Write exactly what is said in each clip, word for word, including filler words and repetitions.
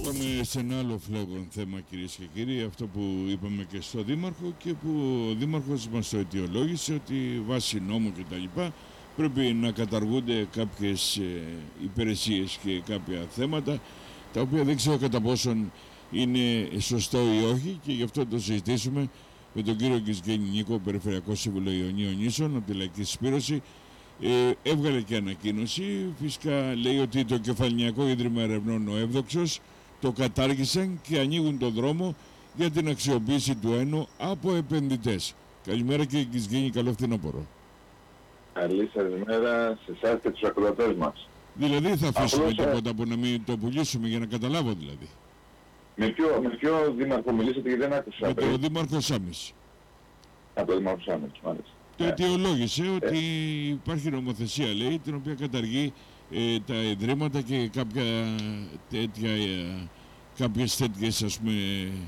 πάμε σε ένα άλλο φλόγον θέμα, κυρίες και κύριοι, αυτό που είπαμε και στο Δήμαρχο και που ο Δήμαρχος μας το αιτιολόγησε, ότι βάσει νόμου και τα λοιπά πρέπει να καταργούνται κάποιες ε, υπηρεσίες και κάποια θέματα, τα οποία δεν ξέρω κατά πόσον είναι σωστό ή όχι, και γι' αυτό το συζητήσουμε με τον κύριο Κισκένη Νίκο, Περιφερειακό Σύμβουλο Ιωνίων Νήσων από τη Λαϊκή Συσπήρωση. Ε, έβγαλε και ανακοίνωση. Φυσικά λέει ότι το Κεφαλαιακό Ίδρυμα Ερευνών ο Εύδοξος το κατάργησαν και ανοίγουν τον δρόμο για την αξιοποίηση του ΕΝΟ από επενδυτές. Καλημέρα κύριε Κισκένη, καλό φθινόπωρο. Καλή σας μέρα σε εσάς και τους ακροατές μας. Δηλαδή θα αφήσουμε Απλώς, τίποτα που να μην το πουλήσουμε, για να καταλάβω δηλαδή. Με ποιο, με ποιο δήμαρχο μιλήσατε, γιατί δεν άκουσα. Με τον Δήμαρχο Σάμις. Από το Δήμαρχο Σάμις, μάλιστα. Το Ναι. αιτιολόγησε Ε. ότι υπάρχει νομοθεσία, λέει, την οποία καταργεί ε, τα ιδρύματα και κάποια τέτοια, ε, κάποιες τέτοιες, ας πούμε,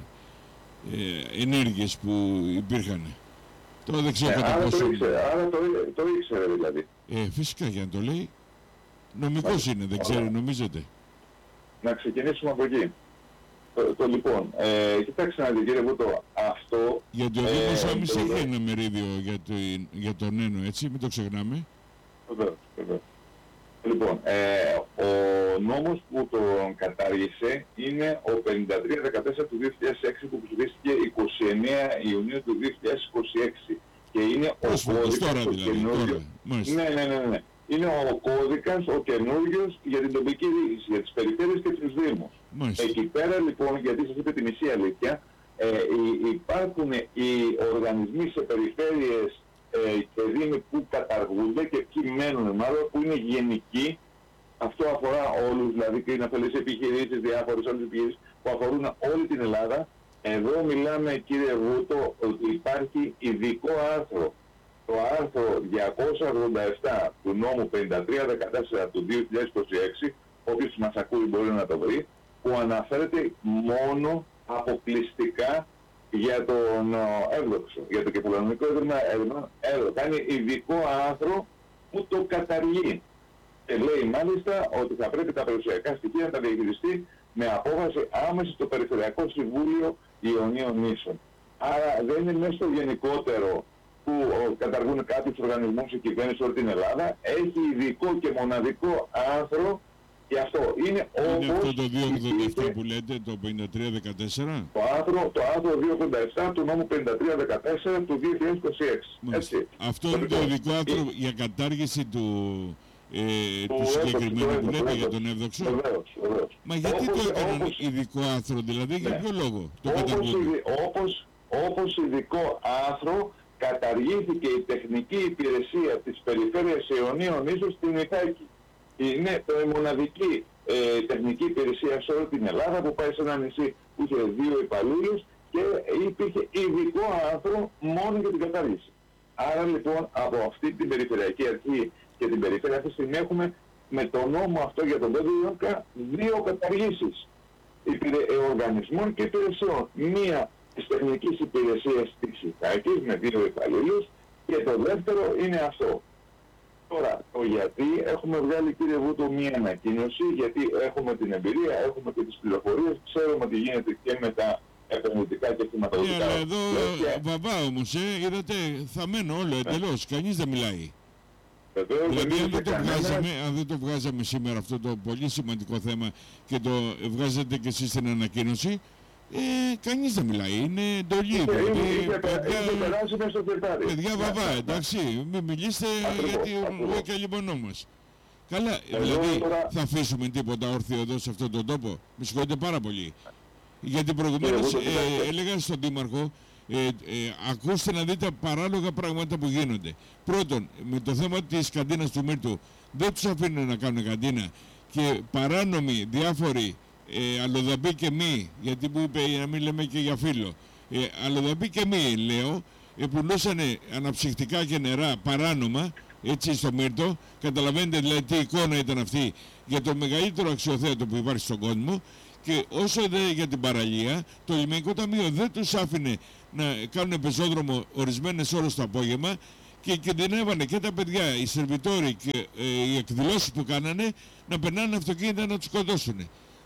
ε, ενέργειες που υπήρχαν. Τώρα δεν ξέρω Ε, κατά άρα πόσο... το ήξερε, άρα το, το ήξερε δηλαδή. Ε, φυσικά, για να το λέει. Νομικός είναι, δεν ξέρω, νομίζετε. Να ξεκινήσουμε από εκεί. Το, το λοιπόν, ε, κοιτάξτε να δείτε κύριε Βούτο, αυτό... Γιατί ο ε, Δήμος Σάμις το- είχε ένα μερίδιο για, το, για τον ΕΝΟ, έτσι, μην το ξεχνάμε. Βεβαίως, βεβαίως. Λοιπόν, ε, ο νόμος που τον κατάργησε είναι ο πενήντα τρία δεκατέσσερα του δύο χιλιάδες έξι, που ψηφίστηκε εικοστή ενάτη Ιουνίου του δύο χιλιάδες είκοσι έξι. Και είναι ο Πρόσφατος, κώδικας τώρα ο δηλαδή, καινούργιος. τώρα. Μάλιστα. Ναι, ναι, ναι, ναι. Είναι ο κώδικας ο καινούριος για την τοπική διοίκηση, για τις περιφέρειες και τους δήμους. Μάλιστα. Εκεί πέρα λοιπόν, γιατί σας είπε τη μισή αλήθεια, ε, υ- υπάρχουν οι οργανισμοί σε περιφέρειες ε, και δήμοι που καταργούνται και ποιοι μένουν μάλλον, που είναι γενικοί. Αυτό αφορά όλους, δηλαδή και είναι αυτές επιχειρήσεις, διάφορες άλλες επιχειρήσεις που αφορούν όλη την Ελλάδα. Εδώ μιλάμε, κύριε Βούτο, ότι υπάρχει ειδικό άρθρο, το άρθρο διακόσια ογδόντα επτά του νόμου πενήντα τρία δεκατέσσερα του δύο χιλιάδες είκοσι έξι, όποιος μας ακούει μπορεί να το βρει, που αναφέρεται μόνο αποκλειστικά για τον ε, Εύδοξο, για το Κεφαλαιακό Ίδρυμα Ερευνών. Κάνει ειδικό άρθρο που το καταργεί. Και λέει μάλιστα ότι θα πρέπει τα περιουσιακά στοιχεία να τα διαχειριστεί με απόφαση άμεση στο Περιφερειακό Συμβούλιο Ιωνίων Νήσων. Άρα δεν είναι μέσα στο γενικότερο που ο, καταργούν κάποιους οργανισμούς η κυβέρνηση όλη την Ελλάδα. Έχει ειδικό και μοναδικό άρθρο και αυτό είναι όπως Είναι αυτό το διακόσια ογδόντα επτά υπήρχε που λέτε, το πενήντα τρία δεκατέσσερα. το άρθρο, το άρθρο διακόσια ογδόντα επτά του νόμου πενήντα τρία δεκατέσσερα του δύο χιλιάδες είκοσι έξι. Μάλιστα. Έτσι. Αυτό είναι το λοιπόν, ειδικό άρθρο ε, για κατάργηση του, ε, του του συγκεκριμένου Εύδοξου, που του λέτε για Εύδοξου. τον Εύδοξο. Βεβαίως, βεβαίως. Μα γιατί Όπως- το έκαναν όπως- ειδικό άρθρο, δηλαδή, για Ναι. ποιο λόγο το Όπως, καταργούν. ειδι- όπως, όπως ειδικό άρθρο καταργήθηκε η τεχνική υπηρεσία της περιφέρειας Ιωνίων Νήσων στην Ιθάκη. Είναι το μοναδική ε, τεχνική υπηρεσία σε όλη την Ελλάδα που πάει σε ένα νησί που είχε δύο υπαλλήλους και υπήρχε ειδικό άρθρο μόνο για την κατάργηση. Άρα λοιπόν από αυτή την περιφερειακή αρχή και την περιφέρεια αυτή τη στιγμή έχουμε με τον νόμο αυτό για τον ΠΕΔΙΟΚΑ δύο καταργήσεις υπηρε- ε, οργανισμών και υπηρεσιών. Μία της τεχνικής υπηρεσίας της Ιθάκης με δύο υπαλλήλους και το δεύτερο είναι αυτό. Τώρα, το γιατί έχουμε βγάλει, κύριε Βούτο, μία ανακοίνωση, γιατί έχουμε την εμπειρία, έχουμε και τις πληροφορίες, ξέρουμε τι γίνεται και με τα επενδυτικά και Ναι, χρηματοδοτικά. αλλά εδώ πλαίσια. βαβά όμως, ε, είδατε, θα μένω όλο εντελώς, κανείς δεν μιλάει. Βεβαίως, Δηλαδή, δεν αν είναι δεν, το κανένας. βγάζαμε, αν δεν το βγάζαμε σήμερα αυτό το πολύ σημαντικό θέμα και το βγάζετε και εσείς στην ανακοίνωση, ε, κανείς δεν μιλάει, είναι εντολή. Είχε- Δηλαδή, είχε- είχε περα- παιδιά, είχε περάσει μέσα στο τετάρι. παιδιά Ναι, βαβά, ναι, ναι. εντάξει, μην μιλήστε Ακριβώς, γιατί ακριβώς. εγώ και λιμονό μας. Καλά, Εδώ δηλαδή τώρα- θα αφήσουμε τίποτα όρθιο εδώ σε αυτόν τον τόπο. Με συγχωρείτε πάρα πολύ. Γιατί προηγουμένως Κύριε Βούτο, ε, κοιτάξτε. έλεγα στον Δήμαρχο, ε, ε, ακούστε να δείτε παράλογα πράγματα που γίνονται. Πρώτον, με το θέμα της καντίνας του Μύρτου, δεν τους αφήνουν να κάνουν καντίνα και παράνομοι διάφοροι ε, αλλοδαποί και μη, γιατί μου είπε να μην λέμε και για φίλο, ε, αλλοδαποί και μη λέω, ε, πουλούσαν αναψυκτικά και νερά παράνομα, έτσι στο Μύρτο. Καταλαβαίνετε δηλαδή τι εικόνα ήταν αυτή για το μεγαλύτερο αξιοθέατο που υπάρχει στον κόσμο. Και όσο δε για την παραλία, το Λιμενικό Ταμείο δεν τους άφηνε να κάνουν πεζόδρομο ορισμένες ώρες το απόγευμα και κινδυνεύανε και τα παιδιά, οι σερβιτόροι και ε, οι εκδηλώσεις που κάνανε να περνάνε αυτοκίνητα να τους σκοτώσουν.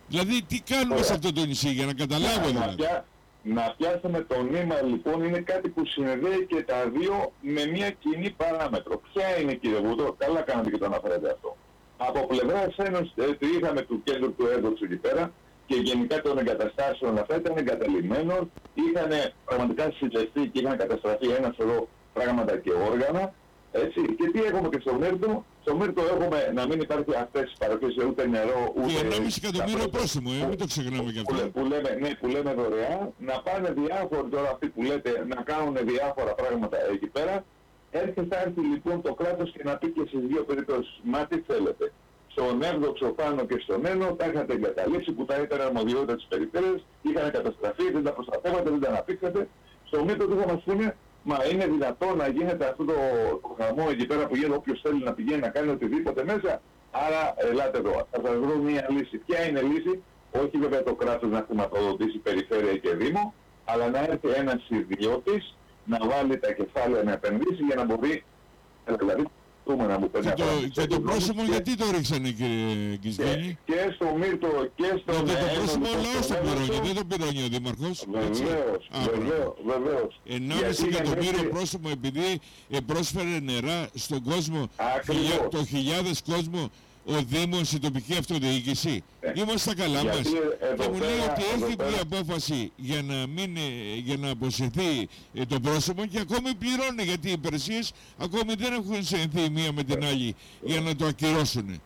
Δηλαδή τι κάνουμε Ωραία. σε αυτό το νησί για να καταλάβω Να, δηλαδή. πια, να πιάσουμε το νήμα λοιπόν είναι κάτι που συνδέει και τα δύο με μια κοινή παράμετρο. Ποια είναι, κύριε Βούτο, καλά κάνατε και το αναφέρετε αυτό. Από πλευράς Ένωσης ε, είχαμε του κέντρου του έδωσου εκεί πέρα και γενικά των εγκαταστάσεων αυτά ήταν εγκαταλειμμένων, είχαν πραγματικά συλλεχθεί και είχαν καταστραφεί ένα σωρό πράγματα και όργανα. Έτσι. Και τι έχουμε και στο Μύρτο, στο Μύρτο έχουμε να μην υπάρχει αυτές τις παροχές ούτε νερό, ούτε... Και ενάμιση εκατομμύριο πρόστιμο, ε, μην το ξεχνάμε κι Που, αυτό. που, λέμε, ναι, που λέμε δωρεάν, να πάνε διάφοροι τώρα αυτοί που λέτε να κάνουν διάφορα πράγματα εκεί πέρα. Έρχεται θα έρθει λοιπόν το κράτος και να πει και στις δύο περιπτώσεις, μα τι θέλετε. Στον Εύδοξο πάνω και στον Ένο τα είχατε εγκαταλείψει που τα ήταν αρμοδιότητα της περιφέρειας, είχαν καταστραφεί, δεν τα προστατεύατε, δεν τα αναπτύξατε. Στο Μύρτο τι θα μας πούνε, μα είναι δυνατό να γίνεται αυτό το, το χαμό εκεί πέρα που γίνεται όποιος θέλει να πηγαίνει να κάνει οτιδήποτε μέσα. Άρα ελάτε εδώ, θα σας βρω μια λύση. Ποια είναι η λύση? Όχι βέβαια το κράτος να χρηματοδοτήσει περιφέρεια και δήμο, αλλά να έρθει ένας ιδιώτης να βάλει τα κεφάλαια να επενδύσει για να μπορεί, δηλαδή, να μου Και το, και το πρόσημο και... γιατί το ρίξανε, κύριε Γκισγένη? Και, και στο Μύρτο και στο... Γιατί το Ένο, πρόσημο λοιπόν, ο λαός το στο πληρώνει, Εύωσο. δεν το πληρώνει ο Δήμαρχος. Βεβαίως, βεβαίως, βεβαίως. ενάμιση εκατομμύριο πρόσημο επειδή ε, πρόσφερε νερά στον κόσμο, χιλιά, το χιλιάδες κόσμο, ο Δήμος, η τοπική αυτοδιοίκηση. Ε, Είμαστε στα καλά μας. Και μου λέει πέρα, ότι έχει πέρα. μια απόφαση για να, μην, ε, για να αποσυρθεί ε, το πρόσωπο και ακόμη πληρώνει, γιατί οι υπηρεσίες ακόμη δεν έχουν συνθεί η μία με την άλλη για να το ακυρώσουν.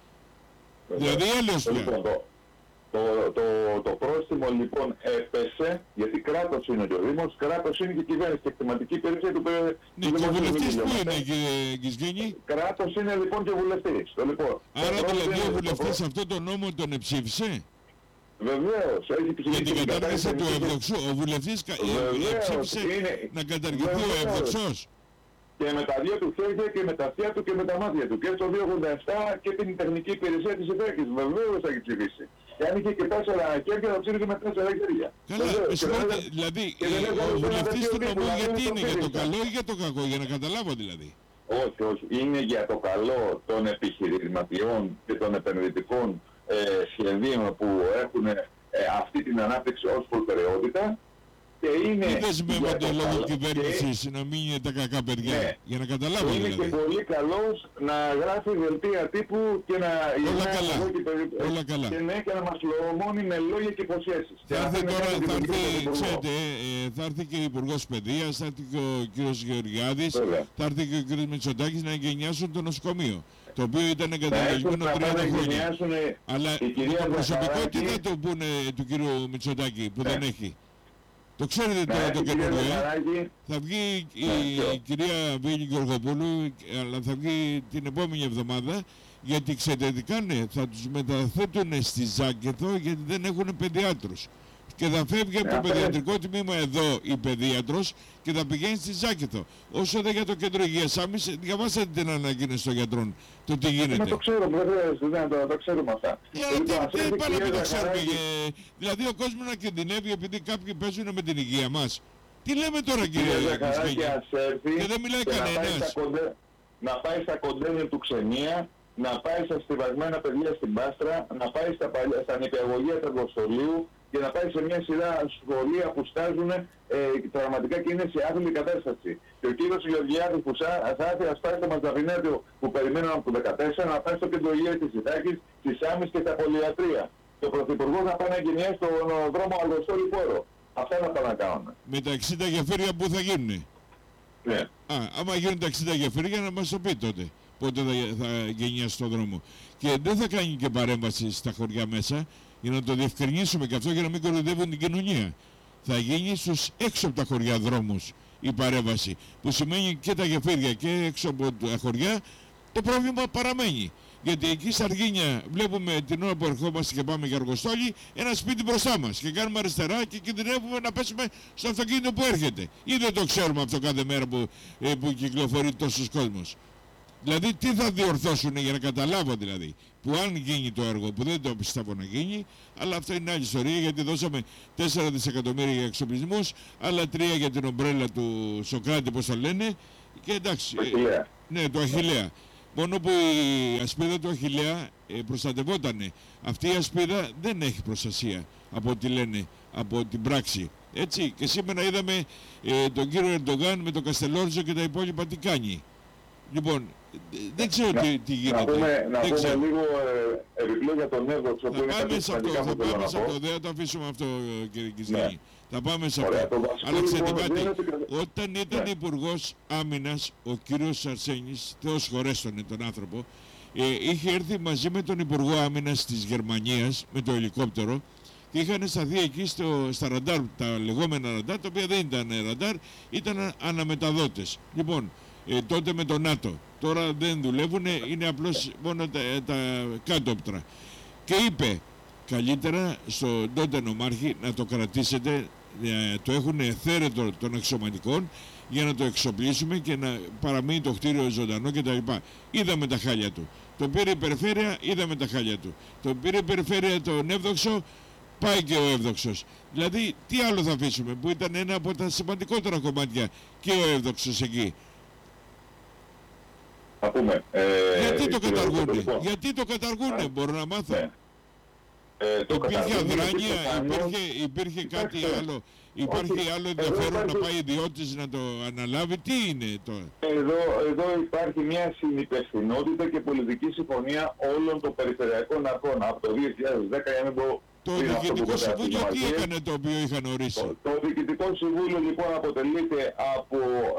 Δηλαδή έλεος πια. Λοιπόν, το, το, το, το πρόστιμο λοιπόν έπεσε, γιατί κράτος είναι και ο Δήμος, κράτος είναι και η κυβέρνηση και εκτιματική υπηρεσία του Ναι, του και ο Δημοσίου βουλευτής που Δημοσίου. είναι, κύριε Γκισγένη? Κράτος είναι λοιπόν και βουλευτής. Το, λοιπόν, Άρα το δηλαδή πρόστιμο- ο το βουλευτής πρό- αυτό το νόμο τον εψήφισε Βεβαίως, έχει για ψηφίσει την κατάργηση του κατάργηση- ευδοξού. Ο βουλευτής κα- ε, Βεβαίως, ψήφισε είναι- να καταργηθεί ο βεβαίως. ευδοξός. Και με τα δύο του χέρια και με τα αυτιά του και με τα μάτια του. Και στο δύο ογδόντα επτά και την τεχνική υπηρεσία της Εφέκης. Βεβαίως θα έχει ψηφίσει. Και αν είχε και τέσσερα χέρια θα ψήφισε με τέσσερα χέρια. Καλά, Βεβαίως. με Και συγχωρείτε, δεν- δηλαδή και δεν ε, έβαλε ο ένα βουλευτής τέτοιο του τύπο, νομού να γιατί μην το είναι, για το ψήφισα. καλό ή για το κακό, για να καταλάβω δηλαδή. Όχι, όχι. Είναι για το καλό των επιχειρηματιών και των επενδυτικών ε, σχεδίων που έχουν ε, αυτή την ανάπτυξη ως προτεραιότητα. Και είναι Μην για δεσμεύονται το λόγω καλό. κυβέρνησης να μην είναι τα κακά παιδιά. Ναι. Για να καταλάβω Και είναι δηλαδή. και πολύ καλός να γράφει δελτία τύπου και να γυρνάει καλά. εδώ και περι- Όλα καλά. Και ναι, και να μας λομώνει με λόγια και υποσχέσεις. Και Θα να έρθει φέρνει τώρα, κάτι θα δημιουργικό έρθει, στον Υπουργό. ξέρετε, ε, θα έρθει και ο Υπουργός Παιδείας, θα έρθει και ο κύριος Γεωργιάδης, Βέβαια. θα έρθει και ο κύριος Μητσοτάκης να εγκαινιάσουν το νοσοκομείο, το οποίο ήταν Να έρθουν εγκαταλελειμμένο να τριάντα πάνε να χρόνια. γενιάσουν Αλλά η κυρία το προσωπικό τι Ζαχαράκη- θα το πούνε του κύριου Μητσοτάκη που Ναι. δεν έχει? Το ξέρετε να τώρα έρθει το η κυρία καινούριο, ε? Ζαχαράκη. Θα βγει η, Ναι, ποιο? η κυρία Βίλη Γεωργοπούλου, αλλά θα βγει την επόμενη εβδομάδα, γιατί ξέρετε τι κάνουν, θα τους μεταθέτουν στη Ζάκεθο γιατί δεν έχουν παιδιάτρους. Και θα φεύγει από το αυτό είναι. παιδιατρικό τμήμα εδώ η παιδίατρος και θα πηγαίνει στη Ζάκεθο. Όσο δεν για το κέντρο υγείας άμυς, διαβάσατε την ανακοίνωση των γιατρών, το τι Μα γίνεται. το ξέρω, δεν χρειάζεται να το, το ξέρουμε αυτά. Ε, αλλά Λοιπόν, ας τι- τι έρθει η πάνε να μην κυρία το ξέρουμε. Ζαχαράκη. ε, Δηλαδή ο κόσμος να κινδυνεύει επειδή κάποιοι παίζουν με την υγεία μας. Τι λέμε τώρα Η κυρία κύριε Ζαχαράκη Γκισγένη? ας έρθει Και δεν μιλάει και να πάει κανένας. στα κοντε- να πάει στα κοντέινερ του Ξενία, να πάει στα στιβαγμένα παιδιά στην Πάστρα, να πάει στα, παλιά, στα νηπιαγωγεία του Αργοστολίου και να πάει σε μια σειρά σχολεία που στάζουν ε, πραγματικά και είναι σε άθλη κατάσταση. Και ο κύριος Γεωργιάδης που σα, θα έρθει να σπάσει το Μαζαβινέτιο που περιμέναμε από το δεκατέσσερα να πάει στο κέντρο υγείας της Ιτάκης, της Άμης και στα πολυιατρία. Και ο Πρωθυπουργός να πάει να γενιάσει τον ε, δρόμο Αργοστόλη Πόρο. Αυτά να πάνε να κάνουν. Με τα εξήντα γεφύρια που θα γίνουν. Ναι. Α, άμα γίνουν τα εξήντα γεφύρια να μας το πει τότε πότε θα, θα γενιάσει το δρόμο. Και δεν θα κάνει και παρέμβαση στα χωριά μέσα για να το διευκρινίσουμε και αυτό για να μην κοροϊδεύουν την κοινωνία. Θα γίνει στους έξω από τα χωριά δρόμους η παρέμβαση, που σημαίνει και τα γεφύρια και έξω από τα χωριά το πρόβλημα παραμένει. Γιατί εκεί στα Αργίνια βλέπουμε την ώρα που ερχόμαστε και πάμε για Αργοστόλη ένα σπίτι μπροστά μας και κάνουμε αριστερά και κινδυνεύουμε να πέσουμε στο αυτοκίνητο που έρχεται. Ή δεν το ξέρουμε αυτό κάθε μέρα που, ε, που κυκλοφορεί τόσος κόσμος. Δηλαδή τι θα διορθώσουν για να καταλάβω δηλαδή, που αν γίνει το έργο, που δεν το πιστεύω να γίνει, αλλά αυτό είναι άλλη ιστορία γιατί δώσαμε τέσσερα δισεκατομμύρια για εξοπλισμούς, άλλα τρία για την ομπρέλα του Σοκράτη, πώς το λένε, και εντάξει, Το Αχιλλέα. ναι, το Αχιλλέα. Μόνο που η ασπίδα του Αχιλλέα ε, προστατευότανε. Αυτή η ασπίδα δεν έχει προστασία από ό,τι λένε, από την πράξη. Έτσι, και σήμερα είδαμε ε, τον κύριο Ερντογάν με τον Καστελόριζο και τα υπόλοιπα τι κάνει. Λοιπόν, δεν ξέρω να, τι, τι γίνεται. Να πούμε, να πούμε ξέρω. λίγο ε, επιπλέον για τον Εύδοξο που είναι πάμε σε αυτό, θα πάμε σε αυτό, πω. δεν θα το αφήσουμε αυτό, κύριε Κισδάκη. Ναι. Θα πάμε σε Ωραία, αυτό. Αλλά ξέρετε κάτι, είναι... όταν ήταν ναι. υπουργός άμυνας ο κύριος Αρσένης, Θεός χωρέστονε τον άνθρωπο, ε, είχε έρθει μαζί με τον υπουργό άμυνας της Γερμανίας με το ελικόπτερο και είχαν σταθεί εκεί στο, στα ραντάρ, τα λεγόμενα ραντάρ, τα οποία δεν ήταν ραντάρ, ήταν αναμεταδότες. Λοιπόν, ε, τότε με το ΝΑΤΟ. Τώρα δεν δουλεύουν, είναι απλώς μόνο τα, τα κάτωπτρα. Και είπε, καλύτερα στον τότε νομάρχη να το κρατήσετε, ε, το έχουν εθέρετο των αξιωματικών για να το εξοπλίσουμε και να παραμείνει το κτίριο ζωντανό κτλ. Είδαμε τα χάλια του. Το πήρε η περιφέρεια, είδαμε τα χάλια του. Το πήρε η περιφέρεια τον Εύδοξο, πάει και ο Εύδοξος. Δηλαδή, τι άλλο θα αφήσουμε, που ήταν ένα από τα σημαντικότερα κομμάτια και ο Εύδοξος εκεί. Θα πούμε, ε, γιατί το καταργούνε, λοιπόν. γιατί το καταργούνε, μπορώ να μάθω. Ναι. Ε, το υπήρχε αδράνεια, υπήρχε, υπήρχε κάτι άλλο, υπάρχει όχι, άλλο ενδιαφέρον υπάρχει... να πάει ιδιώτης να το αναλάβει, τι είναι τώρα. Εδώ, εδώ υπάρχει μια συνυπευθυνότητα και πολιτική συμφωνία όλων των περιφερειακών αρχών από το δύο χιλιάδες δέκα, για να μην πω. Το Διοικητικό Συμβούλιο τι έκανε το οποίο είχαν ορίσει. Το, το Διοικητικό Συμβούλιο λοιπόν αποτελείται από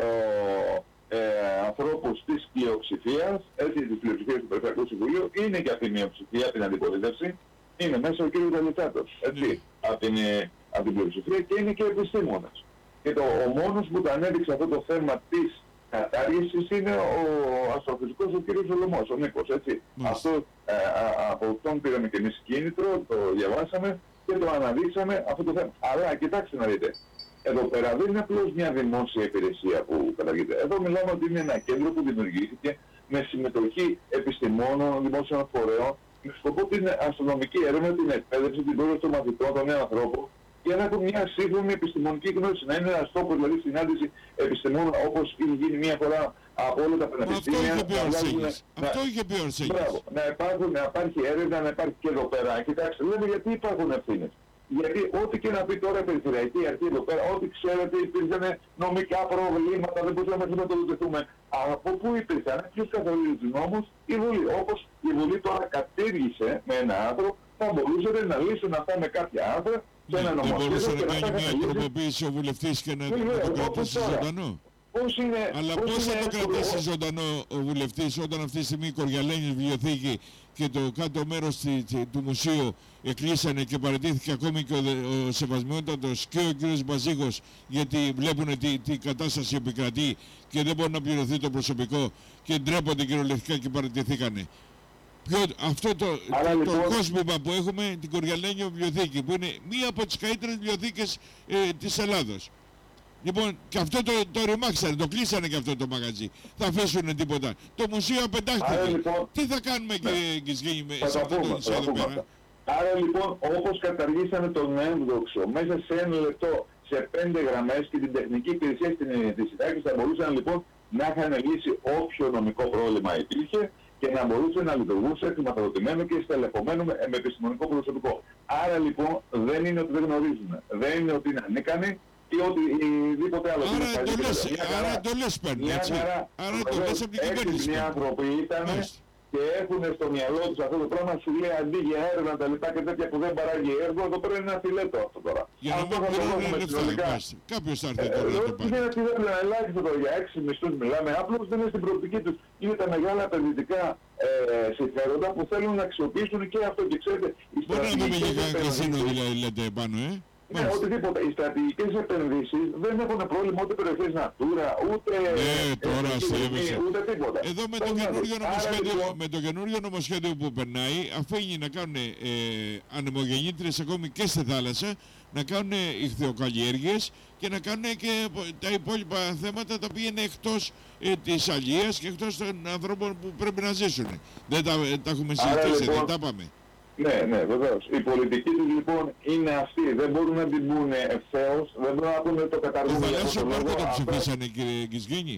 ε, ε, ανθρώπους της πλειοψηφίας, έτσι, της πλειοψηφίας του Περιφερειακού Συμβουλίου, είναι και αυτή η μειοψηφία, την αντιπολίτευση. Είναι μέσα ο κ. Δελιτσάτος, έτσι, mm. από, την, από την πλειοψηφία και είναι και επιστήμονας. Και το, ο μόνος που το ανέδειξε αυτό το θέμα της κατάργησης είναι ο αστροφυσικός ο κ. Σολωμός, ο Νίκος, έτσι. Mm. Αυτό, ε, α, από αυτόν πήραμε και εμείς κίνητρο, το διαβάσαμε και το αναδείξαμε αυτό το θέμα. Αλλά κοιτάξτε να δείτε, εδώ πέρα δεν είναι απλώς μια δημόσια υπηρεσία που καταργείται. Εδώ μιλάμε ότι είναι ένα κέντρο που δημιουργήθηκε με συμμετοχή επιστημόνων, δημόσιων φορέων, με σκοπό την αστρονομική έρευνα, την εκπαίδευση, την πρόοδο των μαθητών, των νέων ανθρώπων, για να έχουν μια σύγχρονη επιστημονική γνώση. Να είναι ένας τόπος, δηλαδή συνάντηση επιστημόνων, όπως είχε γίνει μία φορά από όλα τα πανεπιστήμια. Αυτό είχε πει ο Αρσένης. Αυτό είχε πει ο Αρσένης. Μπράβο. Να, υπάρχουν, να υπάρχει έρευνα, να υπάρχει και εδώ πέρα. Κοιτάξτε, λέμε γιατί υπάρχουν ευθύνες. Γιατί ό,τι και να πει τώρα η Περιφερειακή Αρχή εδώ πέρα, ό,τι ξέρετε υπήρχαν νομικά προβλήματα, δεν μπορούσαμε να χρηματοδοτηθούμε. Από πού υπήρχαν, ποιος καθορίζει τους νόμους, η Βουλή. Όπως η Βουλή τώρα κατήργησε με ένα άρθρο, θα μπορούσατε να λύσουν αυτά με κάποια άρθρα σε ένα νομοσχέδιο. Δεν μπορούσε να κάνει μια τροποποίηση ο βουλευτής και να το κρατήσει ζωντανό. Πώς είναι, αλλά πώς, πώς θα το κρατήσει ζωντανό ο βουλευτής όταν αυτή τη στιγμή η Κοριαλένης βιβλιοθήκη και το κάτω μέρος τη, τη, του μουσείου εκλείσανε και παραιτήθηκε ακόμη και ο, ο Σεβασμιότατος και ο κ. Μπαζίγος, γιατί βλέπουν τι, τι κατάσταση επικρατεί και δεν μπορεί να πληρωθεί το προσωπικό και ντρέπονται κυριολεκτικά και παραιτηθήκανε. Ποιο, αυτό το, το, λοιπόν... το κόσμημα που έχουμε, την Κοριαλένη βιβλιοθήκη, που είναι μία από τις καλύτερες βιβλιοθήκες ε, της Ελλάδος. Λοιπόν, και αυτό το, το ρημάξανε, το κλείσανε και αυτό το μαγαζί. Θα αφήσουν τίποτα. Το μουσείο απεντάχθηκε. Λοιπόν, τι θα κάνουμε, ναι. κύριε Κισγίνη, με σε αυτό το νησί εδώ πέρα. Άρα λοιπόν, όπως καταργήσανε τον Έμβδοξο μέσα σε ένα λεπτό, σε πέντε γραμμές και την τεχνική υπηρεσία της συντάξης, θα μπορούσαν λοιπόν να είχαν λύσει όποιο νομικό πρόβλημα υπήρχε και να μπορούσε να λειτουργούσε χρηματοδοτημένο και στελεχωμένο με, με επιστημονικό προσωπικό. Άρα λοιπόν δεν είναι ότι δεν γνωρίζουν, δεν είναι ότι είναι ανίκανοι ή οτιδήποτε άλλο. Άρα το λες, άρα το λες παίρνει, έτσι. Άρα το λες από την κυβέρνηση. Οι άνθρωποι ήταν και έχουν στο μυαλό τους αυτό το πράγμα, σου λέει αντί για έρευνα τα λοιπά και τέτοια που δεν παράγει έργο, εδώ πέρα είναι ένα φιλέτο αυτό τώρα. Για να μην πληρώνουν λεφτά. Κάποιος θα έρθει τώρα να το πάρει. Δεν είναι ελάχιστο τώρα, για έξι μισθούς μιλάμε, απλώς δεν είναι στην προοπτική τους. Είναι τα μεγάλα επενδυτικά συμφέροντα που θέλουν να αξιοποιήσουν και αυτό και ξέρετε. Μπορεί να δούμε για κανένα καζίνο δηλαδή λέτε πάνω, ε. Ναι, οτιδήποτε. Οι στρατηγικές επενδύσεις δεν έχουν πρόβλημα ούτε περιοχές Natura, ούτε... Ναι, τώρα ε, ούτε τίποτα. Εδώ με το, καινούριο νομοσχέδιο, λοιπόν... με το καινούριο νομοσχέδιο που περνάει, αφήνει να κάνουν ε, ανεμογεννήτριες ακόμη και στη θάλασσα, να κάνουν ηχθειοκαλλιέργειες και να κάνουν και τα υπόλοιπα θέματα τα οποία είναι εκτός ε, της αλίας και εκτός των ανθρώπων που πρέπει να ζήσουν. Δεν τα, τα έχουμε συζητήσει, λοιπόν... δεν τα πάμε. Ναι, ναι, βεβαίως. Η πολιτική τους λοιπόν είναι αυτή. Δεν μπορούν να την πούνε ευθέως, δεν μπορούν να πούνε το καταργούμε. Το θαλάσσιο πάρκο το ψηφίσανε, κύριε Κισγίνη.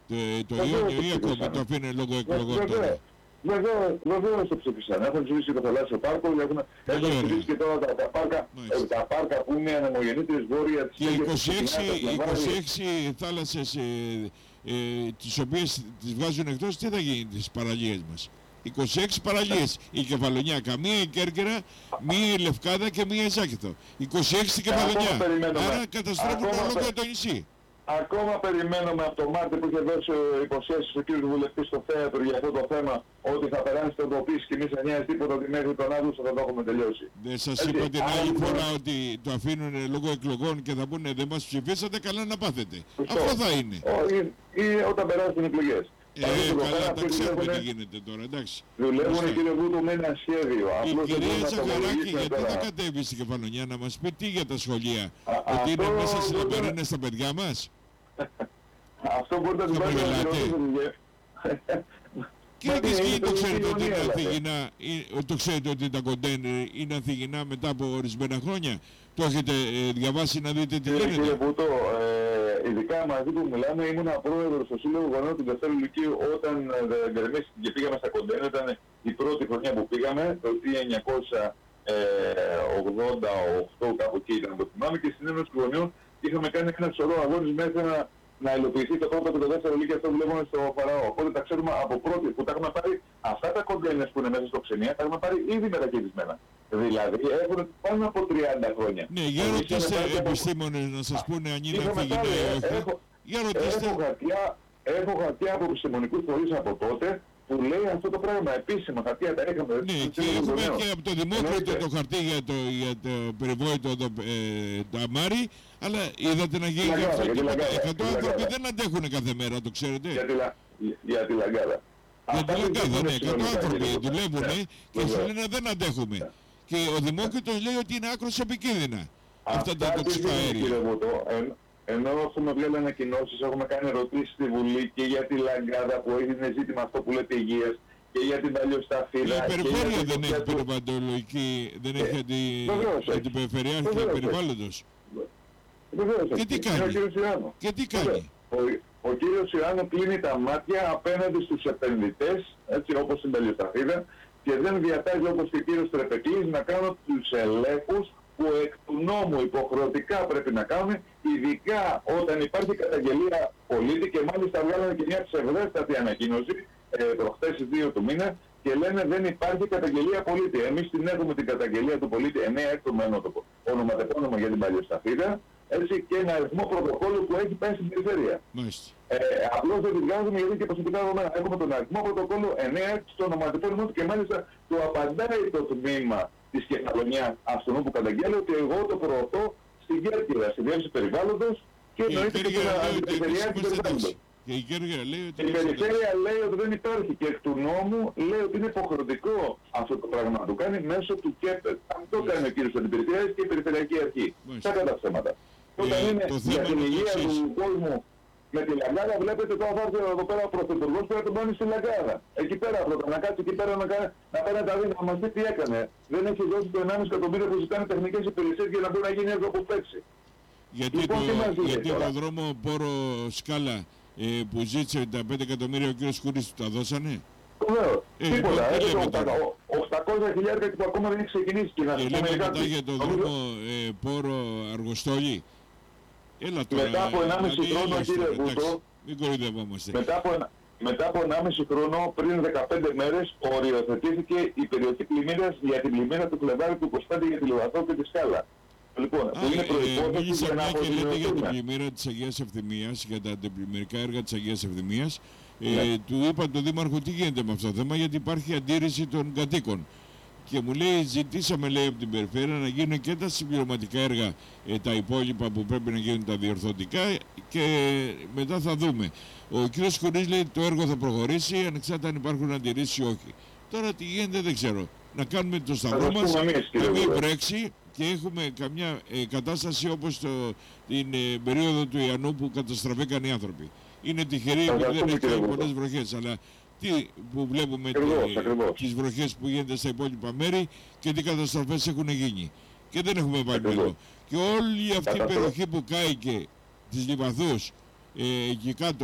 Το, το Ιόνιο ή ακόμη το αφήνει λόγω εκλογών τώρα? Βεβαίως το ψήφισαν. Έχουν ψηφίσει και το Θαλάσσιο Πάρκο, έχουν, έχουν ψηφίσει και τώρα τα, τα, πάρκα, ε, τα πάρκα που είναι ανεμογεννήτριες βόρεια της και είκοσι έξι θάλασσες ε, ε, τις οποίες τις βγάζουν εκτός, τι θα γίνει τις παραλίες μας? είκοσι έξι παραλίες. Η Κεφαλονιά, καμία η Κέρκυρα, μία η Λευκάδα και μία η Ζάκηθο. είκοσι έξι στην Κεφαλονιά. Άρα καταστρέφουν ολόκληρο το νησί. Ακόμα περιμένουμε από το Μάρτιο που είχε δώσει υποσχέσεις ο κ. Βουλευτής στο θέατρο για αυτό το θέμα, ότι θα περάσει στην τοποποίηση και εμείς δεν νοιάζει τίποτα ότι μέχρι τον Αύγουστο θα το έχουμε τελειώσει. Δεν σας είπα την άλλη φορά ότι το αφήνουν λόγω εκλογών και θα πούνε δεν μας ψηφίσατε, καλά να πάθετε. Αυτό θα είναι. Ή όταν περάσουν οι εκλογές. Ε, καλά, τα ξέρουμε τι γίνεται τώρα, εντάξει. Δουλεύουν, κύριε Βούτο, με ένα σχέδιο. Η κυρία Ζαχαράκη, γιατί δεν κατέβει στην Κεφαλονιά να μας πει τι για τα σχολεία? Ότι είναι μέσα στις λαμπερίνες στα παιδιά μας? Αυτό μπορείτε να την πάρετε να ρωτήσετε. Και εσείς το ξέρετε ότι είναι Ανθιγεινά, το ξέρετε ότι τα κοντέινερ είναι Ανθιγεινά μετά από ορισμένα χρόνια? Το έχετε ε, διαβάσει να δείτε τι γίνεται? Κύριε Βούτο, ε, ειδικά μαζί που μιλάμε, ήμουν πρόεδρος στο Σύλλογο Γονέων του Δευτέρου Λυκείου όταν ε, γκρεμίστηκε και πήγαμε στα κοντέινερ. Ήταν η πρώτη χρονιά που πήγαμε, το χίλια εννιακόσια ογδόντα οκτώ, κάπου εκεί ήταν το θυμάμαι, και στην Ένωση του Γονέων είχαμε κάνει ένα σωρό αγώνες μέχρι να, να υλοποιηθεί το πρώτο και το δεύτερο Λύκειο, αυτό βλέπουμε στο Φαραώ. Οπότε τα ξέρουμε από πρώτη που τα έχουμε πάρει, αυτά τα κοντέινερ που είναι μέσα στο ξενία, τα έχουμε πάρει ήδη μετακινημένα. Δηλαδή έχουν πάνω από τριάντα χρόνια. Ναι, για ρωτήστε επιστήμονες να σας πούνε αν είναι Ανθιγεινά ή όχι. Για ρωτήστε. Έχω χαρτιά, έχω χαρτιά από επιστημονικούς φορείς από τότε που λέει αυτό το πράγμα. Επίσημα χαρτιά τα είχαμε. Ναι, και έχουμε και από το Δημόκριτο το χαρτί για το, για το περιβόητο το, ε, το αμάρι, αλλά είδατε να γίνει και αυτό. εκατό άνθρωποι δεν αντέχουν κάθε μέρα, το ξέρετε. Για τη, λα, για τη Λαγκάδα. Για τη Λαγκάδα, ναι, εκατό άνθρωποι δουλεύουν και σου λένε δεν αντέχουμε. Και ο Δημόκριτος λέει ότι είναι άκρως επικίνδυνα αυτά τα τοξικά αέρια. Ενώ έχουμε βγάλει ανακοινώσεις, έχουμε κάνει ερωτήσεις στη Βουλή και για τη Λαγκάδα που έγινε ζήτημα αυτό που λέτε υγείας και για την Παλιοσταφίδα. Η περιφέρεια δεν έχει περιβαλλοντολογική, δεν έχει αντιπεριφερειάρχη περιβάλλοντος. Και τι κάνει? Και τι κάνει? Ο κύριος Ιωάννου κλείνει τα μάτια απέναντι στους επενδυτές, έτσι όπως στην Παλιοσταφίδα, και δεν διατάζει όπως και ο κύριος Τρεπεκλής να κάνουν τους ελέγχους που εκ του νόμου υποχρεωτικά πρέπει να κάνουμε, ειδικά όταν υπάρχει καταγγελία πολίτη, και μάλιστα βγάλανε και μια ψευδέστατη ανακοίνωση ε, προχτές δύο του μήνα και λένε δεν υπάρχει καταγγελία πολίτη. Εμείς την έχουμε την καταγγελία του πολίτη εννέα έκτο με ονοματεπώνυμο για την Παλιοσταφίδα, έτσι, και ένα αριθμό πρωτοκόλλου που έχει πάει στην περιφέρεια. Ε, απλώς δεν τη βγάζουμε γιατί και προσωπικά δεδομένα. Έχουμε τον αριθμό πρωτοκόλλου εννέα έκτο στο ονοματεπώνυμο του και μάλιστα του απαντάει το τμήμα της Κεφαλονιάς αυτού που καταγγέλλει ότι εγώ το προωθώ στην Κέρκυρα, στη διεύθυνση περιβάλλοντος και εννοείται και την αντιπεριφερειάρχη περιβάλλοντος. Και η Κέρκυρα λέει ότι... Η περιφέρεια λέει ότι δεν υπάρχει και εκ του νόμου λέει ότι είναι υποχρεωτικό αυτό το πράγμα να το κάνει μέσω του ΚΕΠΕΤ. Αυτό κάνει ο κύριος Αντιπεριφερειάρχης και η Περιφερειακή Αρχή. Τα κατά ψέματα. Όταν είναι για την υγεία του κόσμου με τη Λαγκάδα, βλέπετε τώρα θα έρθει εδώ πέρα ο Πρωθυπουργός που θα τον πάνε στη Λαγκάδα. Εκεί πέρα πρώτα, να κάτσει εκεί πέρα να, να πάει να τα δει, να μας δει τι έκανε. Δεν έχει δώσει το ενάμιση εκατομμύριο που ζητάνε τεχνικές υπηρεσίες για να μπορεί να γίνει έργο από παίξει. Γιατί, λοιπόν, το, γιατί το δρόμο Πόρο Σκάλα ε, που ζήτησε τα πέντε εκατομμύρια ο κ. Σκούρης του τα δώσανε? Βεβαίως. Ε, τίποτα. Έτσι, οκτακόσια χιλιάδες που ακόμα δεν έχει ξεκινήσει. Και, και λέμε μετά για το δρόμο ε, Πόρο Αργοστόλη. Έλα τώρα, μετά από ενάμιση χρόνο, κύριε Βούτο, μην κορυδευόμαστε. Μετά από, ένα, μετά από ενάμιση χρόνο, πριν δεκαπέντε μέρες, οριοθετήθηκε η περιοχή πλημμύρας για την πλημμύρα του Φλεβάρι του είκοσι πέντε για τη Λιβαδό και τη Σκάλα. Λοιπόν, Α, που είναι προϋπόθεση ε, για να και λέτε για την αποδημιωθούμε. πλημμύρα της Αγίας Ευθυμίας, για τα αντιπλημμυρικά έργα της Αγίας Ευθυμίας. Ε, Ναι. του είπα τον Δήμαρχο τι γίνεται με αυτό το θέμα, γιατί υπάρχει αντίρρηση των κατοίκων. Και μου λέει, ζητήσαμε λέει από την περιφέρεια να γίνουν και τα συμπληρωματικά έργα, ε, τα υπόλοιπα που πρέπει να γίνουν τα διορθωτικά και μετά θα δούμε. Ο κ. Σκουρής λέει το έργο θα προχωρήσει ανεξάρτητα αν υπάρχουν αντιρρήσεις ή όχι. Τώρα τι γίνεται δεν ξέρω. Να κάνουμε το σταυρό μας, να μην βρέξει και έχουμε καμιά ε, κατάσταση όπως το, την ε, περίοδο του Ιαννού που καταστραφήκαν οι άνθρωποι. Είναι τυχεροί που δεν έχει κάνει πολλές βροχές, αλλά τι που βλέπουμε τις βροχές που γίνονται στα υπόλοιπα μέρη και τι καταστροφές έχουν γίνει. Και δεν έχουμε πάει πέρα. Και όλη αυτή η περιοχή που κάηκε τις Λιβαδούς, ε, εκεί κάτω,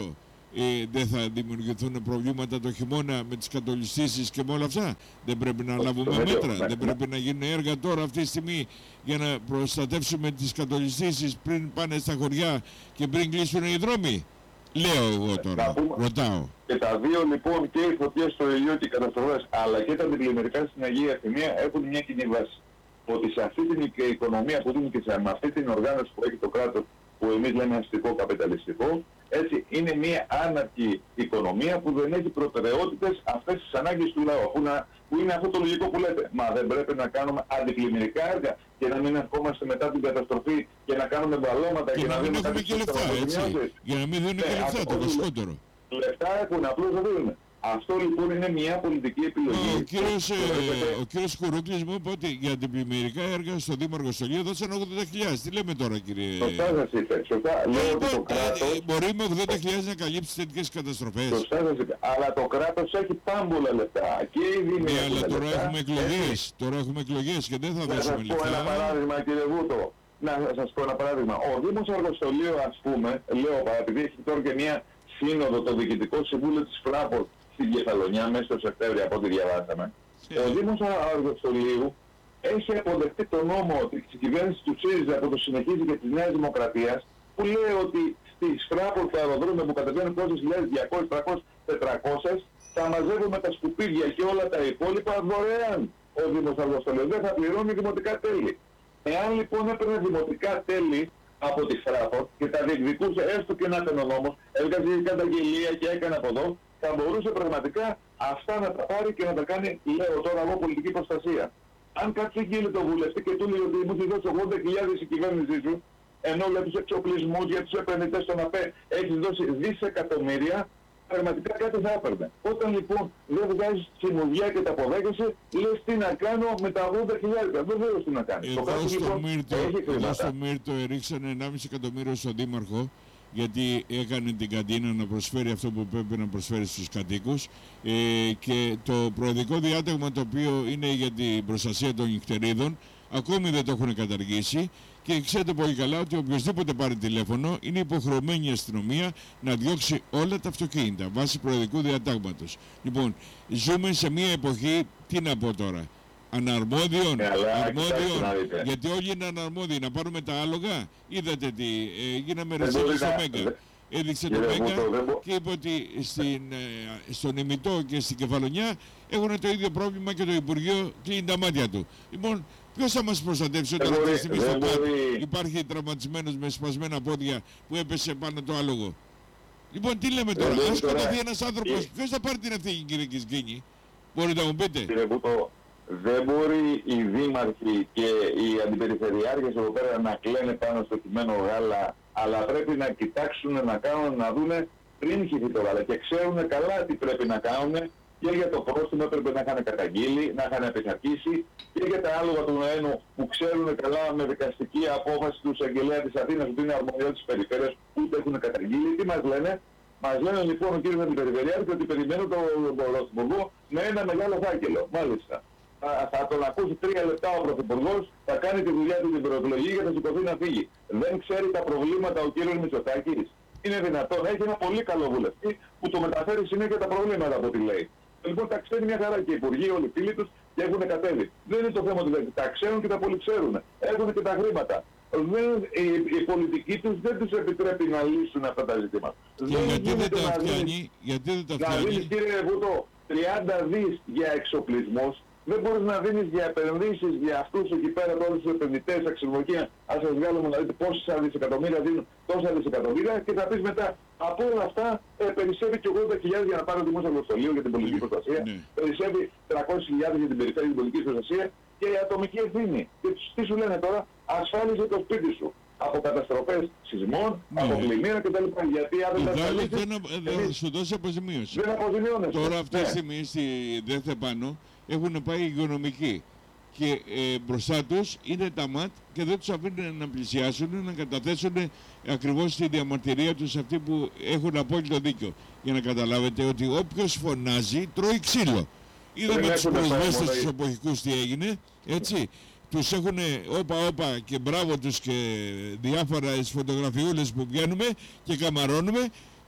ε, δεν θα δημιουργηθούν προβλήματα το χειμώνα με τις κατολιστήσεις και με όλα αυτά? Δεν πρέπει να λάβουμε μέτρα? Δεν πρέπει να γίνουν έργα τώρα αυτή τη στιγμή για να προστατεύσουμε τις κατολιστήσεις πριν πάνε στα χωριά και πριν κλείσουν οι δρόμοι? Λέω εγώ τώρα, ρωτάω. Και τα δύο λοιπόν, και οι φωτιές στο Αιγαίο και οι καταστροφές, αλλά και τα αντιπλημμυρικά στην Αγία Ευθυμία έχουν μια κοινή βάση. Ότι σε αυτή την οικονομία που δίνει και σε αυτή την οργάνωση που έχει το κράτος, που εμείς λέμε αστικό καπιταλιστικό, έτσι είναι μια άναρχη οικονομία που δεν έχει προτεραιότητες αυτές τις ανάγκες του λαού. Που, να, που είναι αυτό το λογικό που λέτε. Μα δεν πρέπει να κάνουμε αντιπλημμυρικά έργα και να μην ερχόμαστε μετά την καταστροφή και να κάνουμε μπαλώματα και, και να, να μην έχουμε και λεφτά, έτσι. Για να μην δίνουν και λεφτά, το βασικότερο. Λεφτά έχουν, απλώς δεν δίνουν. Αυτό λοιπόν είναι μια πολιτική επιλογή. Ο κύριος, ε, ο κύριος Κουρούκλης μου είπε ότι για αντιπλημμυρικά έργα στο Δήμαρχο Στολίου δώσαν ογδόντα χιλιάδες. Τι λέμε τώρα, κύριε? Σωστά σας είπε. Σωστά. Λέω ε, ότι το κράτος... ε, μπορεί με ογδόντα χιλιάδες να καλύψει τέτοιες καταστροφές. Σωστά σας είπε. Αλλά το κράτος έχει πάμπολα λεφτά. Και οι Δήμοι ναι, αλλά τώρα λεφτά. έχουμε εκλογές. Έτσι. Τώρα έχουμε εκλογές και δεν θα να δώσουμε λεφτά. Να σας πω ένα παράδειγμα, κύριε Βούτο. Να σας πω ένα παράδειγμα. Ο Δήμος Αργοστολίου, ας πούμε, λέω, επειδή έχει τώρα και μια σύνοδο, το Διοικητικό Συμβούλιο της Φράπορ στην Κεφαλονιά μέσα στο Σεπτέμβριο, από ό,τι διαβάσαμε. Yeah. Ο Δήμος Αργοστολίου έχει αποδεχτεί τον νόμο της κυβέρνησης του ΣΥΡΙΖΑ που το συνεχίζει και της Νέας Δημοκρατίας, που λέει ότι στις Φράπορ του αεροδρόμιο που κατεβαίνουν πόσες χιλιάδες, διακόσιες, τριακόσιες, τετρακόσιες, θα μαζεύουμε τα σκουπίδια και όλα τα υπόλοιπα δωρεάν. Ο Δήμος Αργοστολίου δεν θα πληρώνει δημοτικά τέλη. Εάν λοιπόν έπαιρνε δημοτικά τέλη από τη Φράπορ και τα διεκδικούσε, έστω και να ήταν ο νόμος, έβγαζε καταγγελία και έκανε από εδώ, θα μπορούσε πραγματικά αυτά να τα πάρει και να τα κάνει, λέω τώρα εγώ, πολιτική προστασία. Αν κάποιος γίνει το βουλευτή και του λέει ότι μου έχει δώσει ογδόντα χιλιάδες η κυβέρνησή σου, ενώ για τους εξοπλισμούς, για τους επενδυτές στον ΑΠΕ έχεις δώσει δισεκατομμύρια, πραγματικά κάτι θα έπαιρνε. Όταν λοιπόν δεν βγάζεις τη μουδιά και τα αποδέχεσαι, λες τι να κάνω με τα ογδόντα χιλιάδες. Βεβαίως τι να κάνεις. Εδώ, το στο, λοιπόν, Μύρτο, εδώ στο Μύρτο ρίξανε ενάμιση εκατομμύριο στον Δήμαρχο, γιατί έκανε την καντίνα να προσφέρει αυτό που πρέπει να προσφέρει στους κατοίκους, ε, και το προεδρικό διάταγμα, το οποίο είναι για την προστασία των νυχτερίδων, ακόμη δεν το έχουν καταργήσει, και ξέρετε πολύ καλά ότι οποιοδήποτε πάρει τηλέφωνο είναι υποχρεωμένη η αστυνομία να διώξει όλα τα αυτοκίνητα βάσει προεδρικού διατάγματος. Λοιπόν, ζούμε σε μια εποχή, τι να πω τώρα, αναρμόδιων, ε, αρμόδιων, γιατί όλοι είναι αναρμόδιοι. Να πάρουμε τα άλογα, είδατε τι, ε, γίναμε ρεζίλοι στο Μέγκα. Έδειξε το Μέγκα και είπε ότι στην, ε, στον Ημιτό και στην Κεφαλονιά έχουν το ίδιο πρόβλημα και το Υπουργείο κλείνει τα μάτια του. Λοιπόν, ποιος θα μας προστατεύσει όταν αυτή τη στιγμή στο ΚΑΤ υπάρχει τραυματισμένος με σπασμένα πόδια που έπεσε πάνω το άλογο? Λοιπόν, τι λέμε τώρα, αν σκοτωθεί ένας άνθρωπος, ποιος θα πάρει την ευθύνη, κύριε Κισκίνη? Μπορείτε να μου πείτε? Κύριε Βουτό, δεν μπορεί οι δήμαρχοι και οι αντιπεριφερειάρχες εδώ πέρα να κλαίνε πάνω στο κειμένο γάλα, αλλά πρέπει να κοιτάξουν, να κάνουν, να δούνε πριν χυθεί το γάλα και ξέρουν καλά τι πρέπει να κάνουν. Και για το πρόστιμο έπρεπε να είχαν καταγγείλει, να είχαν επιθαρκήσει, και για τα άλογα του Νοένου που ξέρουν καλά με δικαστική απόφαση του εισαγγελέα της Αθήνας ότι είναι αρμοδιότητα της περιφέρειας, ούτε έχουν καταγγείλει. Τι μας λένε? Μας λένε λοιπόν ο κύριος Αντιπεριφερειάρχης ότι περιμένουν τον Πρωθυπουργό με ένα μεγάλο φάκελο. Μάλιστα. Θα, θα τον ακούσει τρία λεπτά ο Πρωθυπουργός, θα κάνει τη δουλειά του την προεκλογή και θα σηκωθεί να φύγει. Δεν ξέρει τα προβλήματα ο κύριος Μητσοτάκης? Είναι δυνατόν? Έχει ένα πολύ καλό βουλευτή που το μεταφέρει συνέχεια τα προβλήματα από ό,τι λέει. Λοιπόν, τα ξέρει μια χαρά και οι υπουργοί, όλοι οι φίλοι τους, και έχουν κατέβει. Δεν είναι το θέμα ότι τα ξέρουν και τα πολύ ξέρουν. Έχουν και τα χρήματα. Δεν, η, η πολιτική τους δεν τους επιτρέπει να λύσουν αυτά τα ζητήματα. Και δεν γιατί δεν τα φτιάνει, γιατί δεν τα φτιάνει. Να δίνεις, κύριε Βούτο, τριάντα δις για εξοπλισμούς, δεν μπορείς να δίνεις για επενδύσεις για αυτούς εκεί πέρα, όλους τους επενδυτές, τα ξενοδοχεία. Ας σας βγάλουμε να δείτε πόσα δισεκατομμύρια δίνουν, τόσα δισεκατομμύρια, και θα πεις μετά από όλα αυτά ε, περισσεύει και ογδόντα χιλιάδες για να πάρει το δημόσιο αεροσχολείο για την πολιτική ναι, προστασία, ναι. περισσεύει τριακόσιες χιλιάδες για την περιφέρεια για την πολιτική προστασία και η ατομική ευθύνη. Και τι σου λένε τώρα? Ασφάλισε το σπίτι σου από καταστροφές σεισμών, ναι, από πλημμύρα κτλ. Γιατί αν δεν τα ασφαλίσεις, δεν θα σου δώσει αποζημίωση. Δεν αποζημιώνεσαι. Τώρα αυτή τη ναι. στιγμή στη ΔΕΘΕ πάνω έχουν πάει υγειονομικοί και ε, μπροστά τους είναι τα ΜΑΤ και δεν τους αφήνουν να πλησιάσουν, να καταθέσουν ακριβώς τη διαμαρτυρία τους, αυτή που έχουν απόλυτο δίκιο. Για να καταλάβετε ότι όποιος φωνάζει τρώει ξύλο. Είδαμε τους προσβέστες τους εποχικούς τι έγινε, έτσι. Τους έχουν όπα όπα και μπράβο τους και διάφορα φωτογραφιούλες που βγαίνουμε και καμαρώνουμε,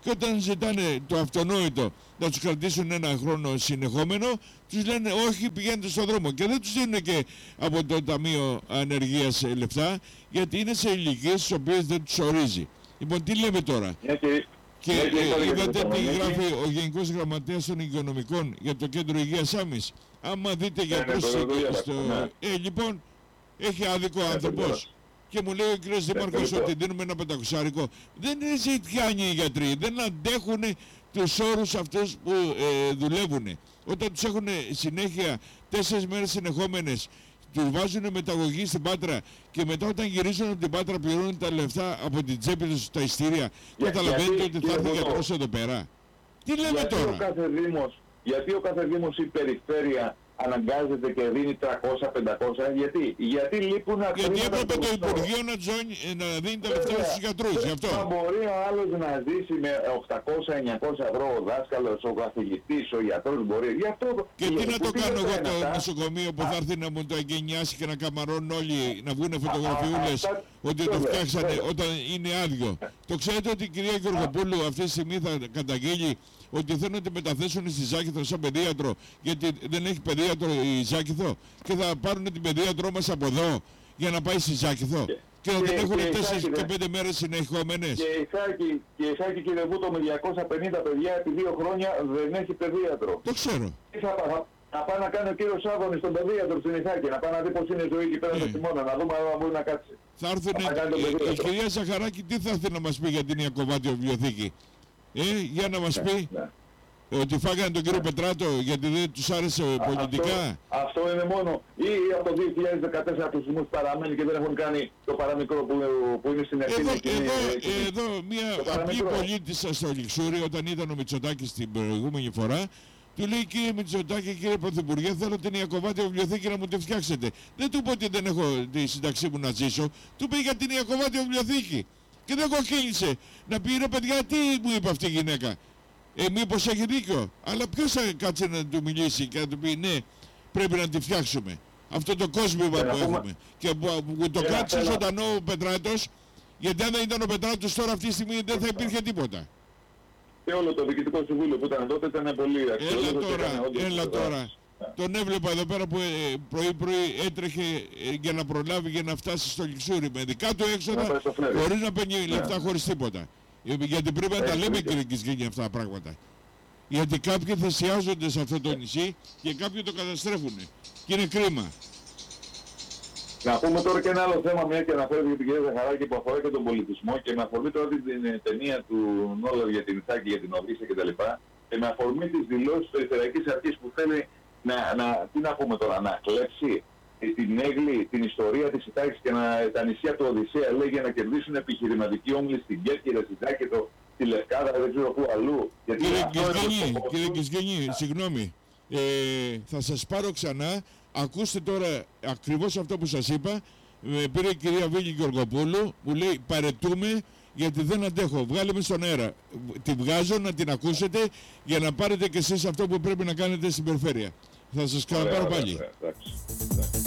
Και όταν ζητάνε το αυτονόητο να τους κρατήσουν ένα χρόνο συνεχόμενο, τους λένε όχι, πηγαίνετε στον δρόμο. Και δεν τους δίνουν και από το Ταμείο Ανεργίας λεφτά, γιατί είναι σε ηλικίες τις οποίες δεν τους ορίζει. Λοιπόν, τι λέμε τώρα. Yeah, και και yeah, ε, είδατε yeah, τι yeah, γράφει ο Γενικός Γραμματέας των Υγειονομικών για το Κέντρο Υγείας Άμμης. Άμα δείτε γιατρούς ναι, στο... το στο... ναι. Ε, λοιπόν, έχει άδικο ο Ναι, άνθρωπος. Και μου λέει ο κύριος Δήμαρχος ναι, ότι δίνουμε ένα πεντακοσάρικο. Δεν είναι ζητιάνοι οι γιατροί. Δεν αντέχουν τους όρους αυτούς που ε, δουλεύουν. Όταν τους έχουν συνέχεια τέσσερις μέρες συνεχόμενες, τους βάζουν μεταγωγή στην Πάτρα και μετά όταν γυρίζουν από την Πάτρα πληρώνουν τα λεφτά από την τσέπη τους στα ειστήρια. Για, Καταλαβαίνετε ότι θα έρθει ο γιατρός εδώ πέρα. Τι λέμε γιατί τώρα. Ο κάθε Δήμος, γιατί ο κάθε Δήμος ή περιφέρεια αναγκάζεται και δίνει τριακόσια πεντακόσια, γιατί, γιατί λείπουν Γιατί χρήματα έπρεπε το του Υπουργείο να, τζοίνει, να δίνει τα λεφτά στους γιατρούς, γι' αυτό. Θα μπορεί ο άλλος να ζήσει με οκτακόσια εννιακόσια ευρώ ο δάσκαλος, ο καθηγητής, ο γιατρός μπορεί. Γι' αυτό, Και τι να το κάνω εγώ το αυτά, νοσοκομείο που θα έρθει να μου το εγκαινιάσει και να καμαρώνουν όλοι, να βγουν φωτογραφιούλες α, α, ότι το βέβαια, φτιάξανε βέβαια. όταν είναι άδειο. Το ξέρετε ότι η κυρία Γεωργοπούλου αυτή τη στιγμή θα καταγγείλει ότι θέλουν να τη μεταθέσουν στη Ζάκηθο σαν παιδίατρο, γιατί δεν έχει παιδίατρο η Ζάκηθο, και θα πάρουν την παιδίατρό μας από εδώ για να πάει στη Ζάκηθο και, και να την έχουν τέσσερις και πέντε μέρες συνεχόμενες. Και η Σάκη, και η Σάκη κύριε Βούτο με διακόσια πενήντα παιδιά επί δύο χρόνια δεν έχει παιδίατρο. Το ξέρω. Τι θα, θα, να πάει να κάνει ο κύριος Σάββονης στον παιδίατρο στην Ιθάκη, να πάει να δει πώς είναι η ζωή εκεί πέρα Ναι. το χειμώνα, να δούμε αν μπορεί να κάτσει. Θα έρθουν, Θα κάνει τον η, η παιδίατρο. κυρία Ζαχαράκη τι θα έρθει να μας πει για την Ιακωβάτιο βιβλιοθήκη. Ε, για να μας πει Ναι. ότι φάγανε τον κύριο Πετράτο γιατί δεν τους άρεσε πολιτικά. Αυτό, αυτό είναι μόνο. Ή από το δύο χιλιάδες δεκατέσσερα τους δημούς παραμένει και δεν έχουν κάνει το παραμικρό που, που είναι στην ευθύνη. Εδώ, και είναι- εδώ, και- εδώ μια το απλή παραμικρό. πολίτησα στο Λιξούρι, όταν ήταν ο Μητσοτάκης την προηγούμενη φορά, του λέει κύριε Μητσοτάκη, κύριε Πρωθυπουργέ, θέλω την Ιακωβάτιο βιβλιοθήκη να μου τη φτιάξετε. Δεν του είπε ότι δεν έχω τη σύνταξή μου να ζήσω, του είπε για την Ιακωβάτιο βιβλιοθήκη. Και δεν κοκκίνησε να πει ρε παιδιά, τι μου είπε αυτή η γυναίκα. Ε, μήπως έχει δίκιο. Αλλά ποιος θα κάτσει να του μιλήσει και να του πει ναι, πρέπει να τη φτιάξουμε. Αυτό το κόσμημα Και που να πούμε- έχουμε. Και που, που το και να κράτησε θέλω- ζωντανό ο Πετράτος, γιατί αν δεν ήταν ο Πετράτος τώρα αυτή τη στιγμή δεν θα υπήρχε τίποτα. Και όλο το διοικητικό συμβούλιο που ήταν τότε ήταν πολύ Έλα αξιόλογο. και τώρα, έκανε όντως έλα το- τώρα. Τον έβλεπα εδώ πέρα που ε, πρωί-πρωί έτρεχε ε, για να προλάβει για να φτάσει στο Λιξούρι με δικά του Να έξοδα, πάει στο φλέβι. χωρίς να παίρνει Ναι. λεφτά χωρίς τίποτα. Ε, Γιατί πρέπει να τα Έχει λέμε δίκιο. κύριε Κισκίνη αυτά τα πράγματα. Γιατί κάποιοι θυσιάζονται σε αυτό το νησί και κάποιοι το καταστρέφουν. Και είναι κρίμα. Να πούμε τώρα και ένα άλλο θέμα, μια και αναφέρεται για την κυρία Ζαχαράκη που αφορά και τον πολιτισμό και με αφορμή τώρα την, την ε, ταινία του Νόλαρ για την Ιθάκη, για την Οδύσσια κτλ. Και με αφορμή τις δηλώσεις της Περιφερειακής Αρχής που θέλει να, να, τι να πούμε τώρα, να κλέψει ε, την έγκλη, την ιστορία της Ιθάκης και να, τα νησιά του Οδυσσέα λέει για να κερδίσουν επιχειρηματική όμιλη στην Κέρκυρα, στην Ζάκηθο, στη Λευκάδα, δεν ξέρω πού αλλού. Γιατί Κύριε αυτό είναι το Κισκίνη, σκοπός κύριε του. Κισκίνη, συγγνώμη. Ε, θα σας πάρω ξανά. Ακούστε τώρα ακριβώς αυτό που σας είπα. Με πήρε η κυρία Βίλη Γεωργοπούλου, μου λέει παρετούμε γιατί δεν αντέχω. Βγάλε με στον αέρα. Τη βγάζω να την ακούσετε για να πάρετε κι εσείς αυτό που πρέπει να κάνετε στην περιφέρεια. Θα σας Ωραία, ξαναπάρω ωραία, πάλι. ωραία, εντάξει.